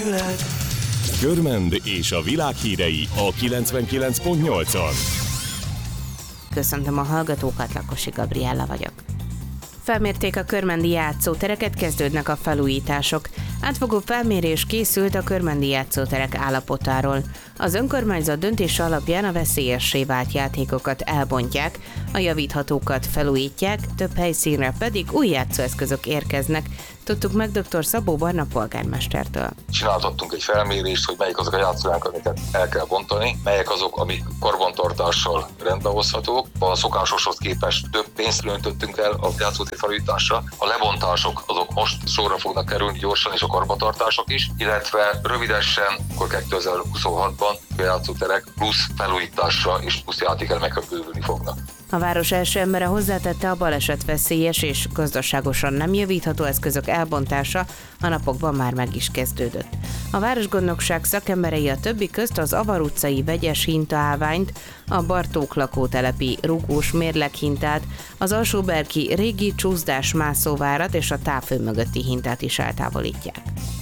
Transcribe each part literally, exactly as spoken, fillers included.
Lélekület! Körmend és a világ hírei a kilencvenkilenc pont nyolcon. Köszöntöm a hallgatókat, Lakosi Gabriella vagyok. Felmérték a körmendi játszótereket, kezdődnek a felújítások. Átfogó felmérés készült a körmendi játszóterek állapotáról. Az önkormányzat döntése alapján a veszélyessé vált játékokat elbontják, a javíthatókat felújítják, több helyszínre pedig új játszóeszközök érkeznek. Tudtuk meg dr. Szabó Barna polgármestertől. Csináltattunk egy felmérést, hogy melyik azok a játszóhelyek, amiket el kell bontani, melyek azok, amik karbantartással rendbehozhatók. A szokásoshoz képest több pénzt öntöttünk el a játszótér felújításra. A lebontások azok most sorra fognak kerülni gyorsan, és a karbantartások is, illetve rövidesen, akkor kétezer-huszonhatban a játszóterek plusz felújításra és plusz játékelemekre bővülni fognak. A város első embere hozzátette, a balesetveszélyes és gazdaságosan nem javítható eszközök elbontása a napokban már meg is kezdődött. A városgondnokság szakemberei a többi közt az Avar utcai vegyes hintaállványt, a Bartók lakótelepi rugós mérleghintát, az Alsóberki régi csúszdás mászóvárat és a távfő mögötti hintát is eltávolítják.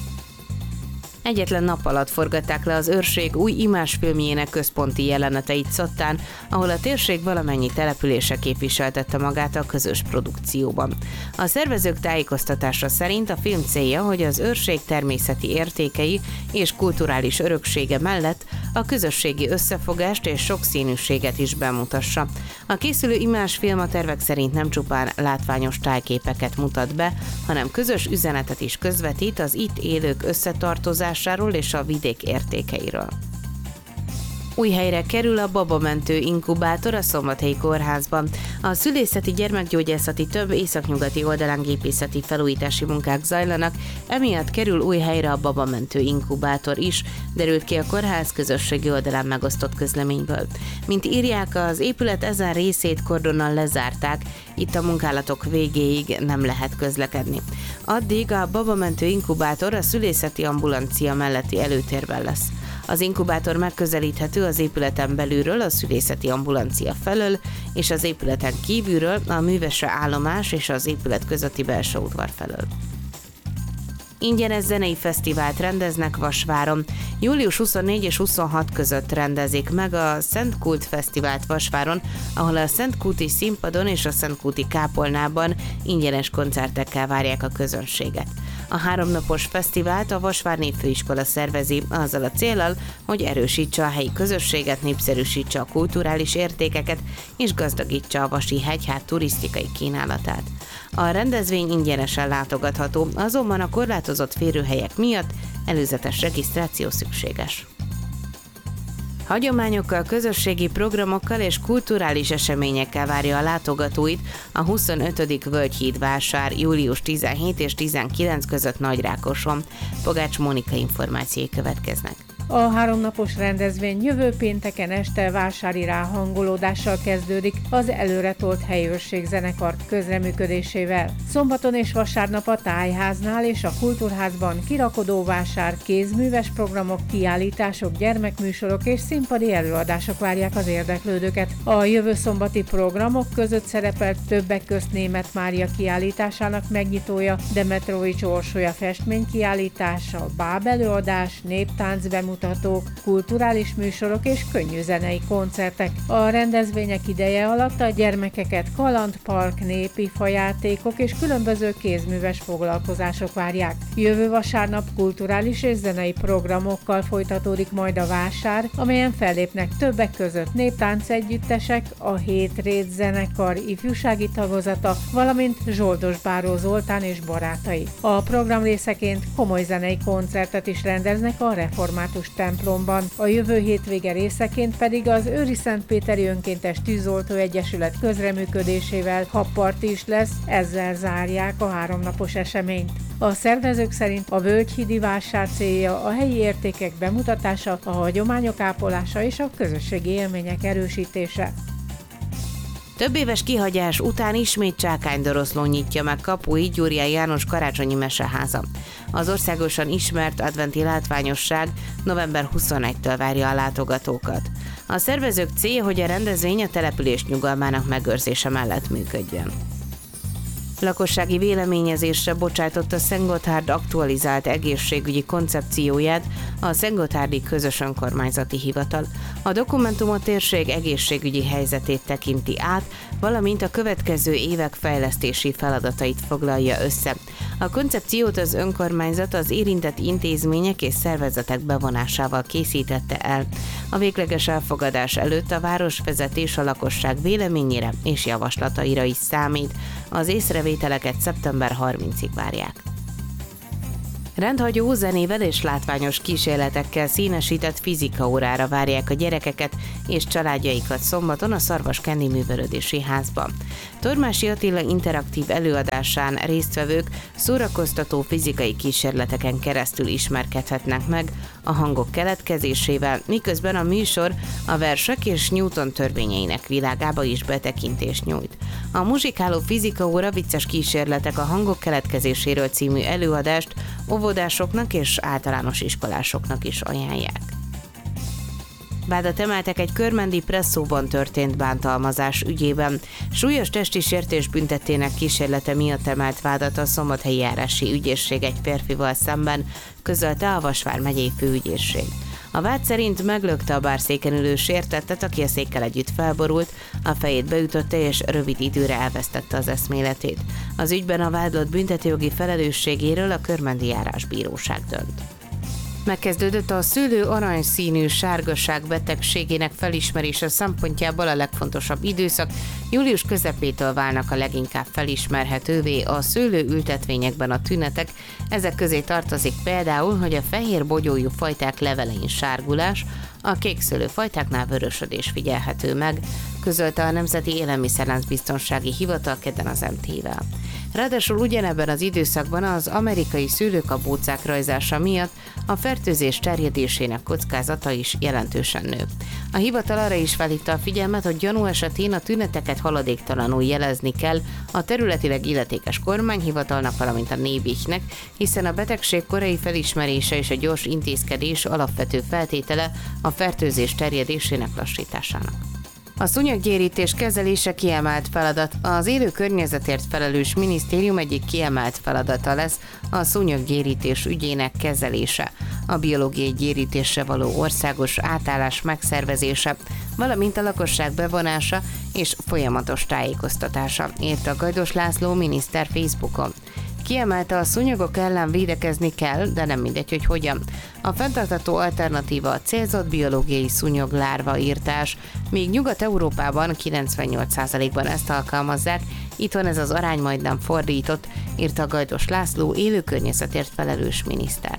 Egyetlen nap alatt forgatták le az Őrség új imázsfilmjének központi jeleneteit Szottán, ahol a térség valamennyi települése képviseltette magát a közös produkcióban. A szervezők tájékoztatása szerint a film célja, hogy az Őrség természeti értékei és kulturális öröksége mellett a közösségi összefogást és sokszínűséget is bemutassa. A készülő imázsfilm a tervek szerint nem csupán látványos tájképeket mutat be, hanem közös üzenetet is közvetít az itt élők összetartozásáról és a vidék értékeiről. Új helyre kerül a babamentő inkubátor a Szombathelyi Kórházban. A szülészeti gyermekgyógyászati több északnyugati oldalán gépészeti felújítási munkák zajlanak, emiatt kerül új helyre a babamentő inkubátor is, derült ki a kórház közösségi oldalán megosztott közleményből. Mint írják, az épület ezen részét kordonnal lezárták, itt a munkálatok végéig nem lehet közlekedni. Addig a babamentő inkubátor a szülészeti ambulancia melletti előtérben lesz. Az inkubátor megközelíthető az épületen belülről a szülészeti ambulancia felől, és az épületen kívülről a művese állomás és az épület közötti belső udvar felől. Ingyenes zenei fesztivált rendeznek Vasváron. július huszonnégy és huszonhat között rendezik meg a Szent Kult Fesztivált Vasváron, ahol a Szent Kulti színpadon és a Szent Kulti kápolnában ingyenes koncertekkel várják a közönséget. A háromnapos fesztivált a Vasvár Népfőiskola szervezi azzal a céllal, hogy erősítse a helyi közösséget, népszerűsítse a kulturális értékeket és gazdagítsa a Vasi hegyhát turisztikai kínálatát. A rendezvény ingyenesen látogatható, azonban a korlátozott férőhelyek miatt előzetes regisztráció szükséges. Hagyományokkal, közösségi programokkal és kulturális eseményekkel várja a látogatóit a huszonötödik Völgyhíd vásár július tizenhét és tizenkilenc között Nagyrákoson. Pogács Mónika információi következnek. A háromnapos rendezvény jövő pénteken este vásári ráhangolódással kezdődik az előretolt helyőrség zenekar közreműködésével. Szombaton és vasárnap a Tájháznál és a Kultúrházban kirakodóvásár, kézműves programok, kiállítások, gyermekműsorok és színpadi előadások várják az érdeklődőket. A jövő szombati programok között szerepelt többek közt Németh Mária kiállításának megnyitója, Demetrovics Orsolya festménykiállítása, bábelőadás, néptánc bemutatás, kulturális műsorok és könnyű zenei koncertek. A rendezvények ideje alatt a gyermekeket kalandpark, népi fajátékok és különböző kézműves foglalkozások várják. Jövő vasárnap kulturális és zenei programokkal folytatódik majd a vásár, amelyen fellépnek többek között néptánc együttesek, a Hétrét zenekar ifjúsági tagozata, valamint Zsoldos Báró Zoltán és barátai. A program részeként komoly zenei koncertet is rendeznek a református templomban. A jövő hétvége részeként pedig az Őriszentpéteri Önkéntes Tűzoltó Egyesület közreműködésével habparti is lesz, ezzel zárják a háromnapos eseményt. A szervezők szerint a Völgyhídi vásár célja a helyi értékek bemutatása, a hagyományok ápolása és a közösségi élmények erősítése. Több éves kihagyás után ismét Csákánydoroszlón nyitja meg kapuit Gyurjai János karácsonyi meseháza. Az országosan ismert adventi látványosság november huszonegyedikétől várja a látogatókat. A szervezők célja, hogy a rendezvény a település nyugalmának megőrzése mellett működjön. Lakossági véleményezésre bocsájtotta Szentgotthárd aktualizált egészségügyi koncepcióját a Szentgotthárdi Közös Önkormányzati Hivatal. A dokumentum a térség egészségügyi helyzetét tekinti át, valamint a következő évek fejlesztési feladatait foglalja össze. A koncepciót az önkormányzat az érintett intézmények és szervezetek bevonásával készítette el. A végleges elfogadás előtt a városvezetés a lakosság véleményére és javaslataira is számít. Az észrevételeket szeptember harmincadikáig várják. Rendhagyó zenével és látványos kísérletekkel színesített fizikaórára várják a gyerekeket és családjaikat szombaton a Szarvaskendi Művelődési Házban. Tormási Attila interaktív előadásán résztvevők szórakoztató fizikai kísérleteken keresztül ismerkedhetnek meg a hangok keletkezésével, miközben a műsor a versek és Newton törvényeinek világába is betekintést nyújt. A muzsikáló fizikaóra vicces kísérletek a hangok keletkezéséről című előadást óvodásoknak és általános iskolásoknak is ajánlják. Vádat emeltek egy körmendi Presszóban történt bántalmazás ügyében. Súlyos testi sértés büntettének kísérlete miatt emelt vádat a Szombathelyi járási ügyészség egy férfival szemben, közölte a Vas vármegyei főügyészség. A vád szerint meglökte a bárszéken ülő sértettet, aki a székkel együtt felborult, a fejét beütötte és rövid időre elvesztette az eszméletét. Az ügyben a vádlott büntetőjogi felelősségéről a körmendi járásbíróság dönt. Megkezdődött a szőlő aranyszínű sárgaság betegségének felismerése szempontjából a legfontosabb időszak. Július közepétől válnak a leginkább felismerhetővé a szőlő ültetvényekben a tünetek. Ezek közé tartozik például, hogy a fehér bogyójú fajták levelein sárgulás, a kékszőlő fajtáknál vörösödés figyelhető meg, közölte a Nemzeti Élelmiszerláncbiztonsági Hivatal kedden az em té-vel. Ráadásul ugyanebben az időszakban az amerikai szőlőkabócák rajzása miatt a fertőzés terjedésének kockázata is jelentősen nő. A hivatal arra is felhívta a figyelmet, hogy gyanú esetén a tüneteket haladéktalanul jelezni kell a területileg illetékes kormányhivatalnak, valamint a Nébichnek, hiszen a betegség korai felismerése és a gyors intézkedés alapvető feltétele a fertőzés terjedésének lassításának. A szúnyoggyérítés kezelése kiemelt feladat. Az élő környezetért felelős minisztérium egyik kiemelt feladata lesz a szúnyoggyérítés ügyének kezelése, a biológiai gyérítésre való országos átállás megszervezése, valamint a lakosság bevonása és folyamatos tájékoztatása, írta Gajdos László miniszter Facebookon. Kiemelte, a szúnyogok ellen védekezni kell, de nem mindegy, hogy hogyan. A fenntartható alternatíva a célzott biológiai szúnyoglárva írtás, míg Nyugat-Európában kilencvennyolc százalékban ezt alkalmazzák, itthon ez az arány majdnem fordított, írta Gajdos László élő környezetért felelős miniszter.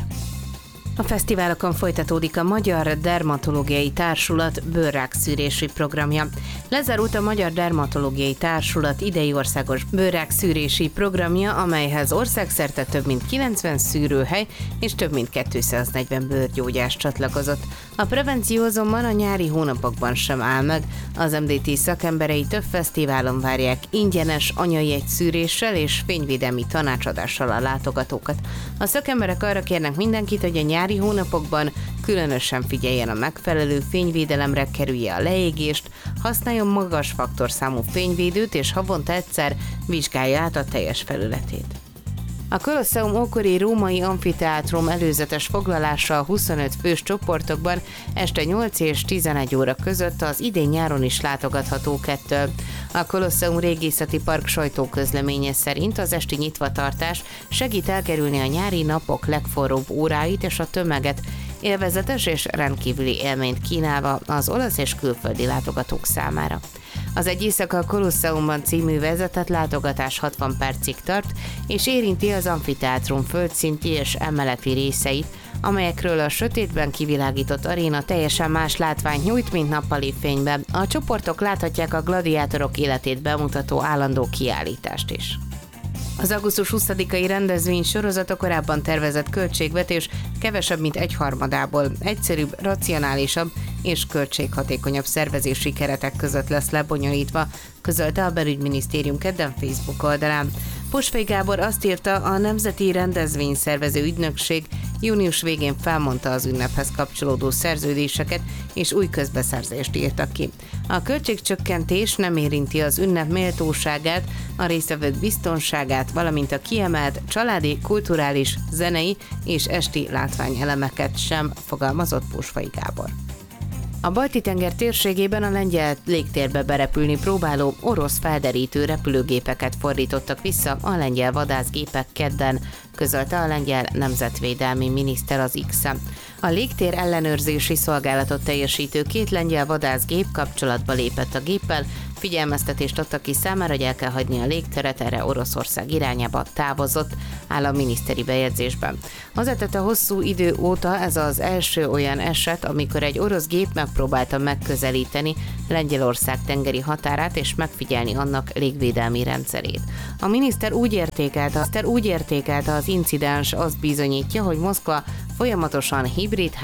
A fesztiválokon folytatódik a Magyar Dermatológiai Társulat bőrrákszűrési programja. Lezárult a Magyar Dermatológiai Társulat idei országos bőrrákszűrési programja, amelyhez országszerte több mint kilencven szűrőhely és több mint kétszáznegyven bőrgyógyász csatlakozott. A prevenció azonban a nyári hónapokban sem áll meg. Az em dé té szakemberei több fesztiválon várják ingyenes anyai egyszűréssel és fényvédelmi tanácsadással a látogatókat. A szakemberek arra kérnek mindenkit, hogy a nyári hónapokban különösen figyeljen a megfelelő fényvédelemre, kerülje a leégést, használjon magas faktorszámú fényvédőt és havonta egyszer vizsgálja át a teljes felületét. A Kolosseum ókori római amfiteátrum előzetes foglalása a huszonöt fős csoportokban este nyolc és tizenegy óra között az idén nyáron is látogathatók ettől. A Kolosseum Régészeti Park sajtóközleménye szerint az esti nyitvatartás segít elkerülni a nyári napok legforróbb óráit és a tömeget, élvezetes és rendkívüli élményt kínálva az olasz és külföldi látogatók számára. Az Egy éjszaka a Kolosseumban című vezetett látogatás hatvan percig tart, és érinti az amfiteátrum földszinti és emeleti részeit, amelyekről a sötétben kivilágított aréna teljesen más látványt nyújt, mint nappali fényben. A csoportok láthatják a gladiátorok életét bemutató állandó kiállítást is. Az augusztus huszadikai rendezvény sorozat a korábban tervezett költségvetés kevesebb, mint egyharmadából egyszerűbb, racionálisabb és költséghatékonyabb szervezési keretek között lesz lebonyolítva, közölte a Belügyminisztérium kedden Facebook oldalán. Posfej Gábor azt írta, a Nemzeti Rendezvényszervező Ügynökség június végén felmondta az ünnephez kapcsolódó szerződéseket, és új közbeszerzést írtak ki. A költségcsökkentés nem érinti az ünnep méltóságát, a résztvevők biztonságát, valamint a kiemelt családi, kulturális, zenei és esti látványelemeket sem, fogalmazott Pósfai Gábor. A Balti-tenger térségében a lengyel légtérbe berepülni próbáló orosz felderítő repülőgépeket fordítottak vissza a lengyel vadászgépek kedden, közölte a lengyel nemzetvédelmi miniszter az X-en. A légtér ellenőrzési szolgálatot teljesítő két lengyel vadászgép kapcsolatba lépett a géppel, figyelmeztetést adtak ki számára, hogy el kell hagyni a légteret, erre Oroszország irányába távozott, áll a miniszteri bejegyzésben. Hozzátette, a hosszú idő óta ez az első olyan eset, amikor egy orosz gép megpróbálta megközelíteni Lengyelország tengeri határát és megfigyelni annak légvédelmi rendszerét. A miniszter úgy értékelte, a miniszter úgy értékelte az incidens azt bizonyítja, hogy Moszkva folyamatosan hibrid